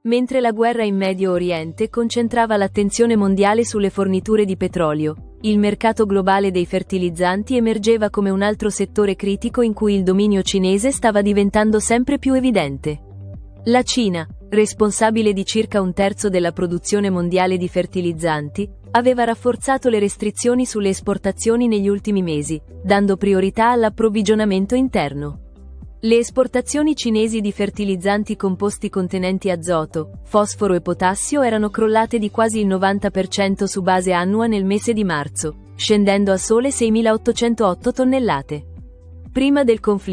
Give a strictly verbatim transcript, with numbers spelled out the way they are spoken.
Mentre la guerra in Medio Oriente concentrava l'attenzione mondiale sulle forniture di petrolio, il mercato globale dei fertilizzanti emergeva come un altro settore critico in cui il dominio cinese stava diventando sempre più evidente. La Cina, responsabile di circa un terzo della produzione mondiale di fertilizzanti, aveva rafforzato le restrizioni sulle esportazioni negli ultimi mesi, dando priorità all'approvvigionamento interno. Le esportazioni cinesi di fertilizzanti composti contenenti azoto, fosforo e potassio erano crollate di quasi il novanta per cento su base annua nel mese di marzo, scendendo a sole seimilaottocentotto tonnellate. Prima del conflitto